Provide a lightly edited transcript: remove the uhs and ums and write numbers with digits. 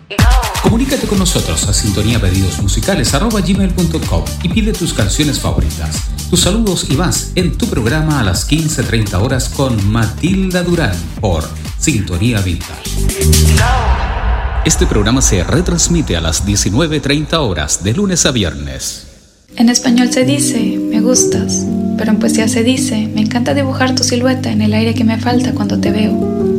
Comunícate con nosotros a sintoniapedidosmusicales@gmail.com y pide tus canciones favoritas, tus saludos y más en tu programa a las 15:30 horas con Matilda Durán por Sintonía Vintage. Este programa se retransmite a las 19:30 horas de lunes a viernes. En español se dice, me gustas, pero en poesía se dice, me encanta dibujar tu silueta en el aire que me falta cuando te veo.